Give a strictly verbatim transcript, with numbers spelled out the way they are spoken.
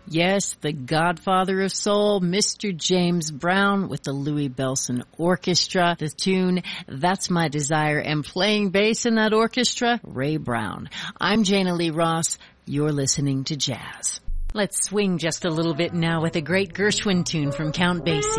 Yes, the godfather of soul, Mister James Brown with the Louis Bellson Orchestra. The tune, That's My Desire, and playing bass in that orchestra, Ray Brown. I'm Jana Lee Ross. You're listening to Jazz. Let's swing just a little bit now with a great Gershwin tune from Count Basie.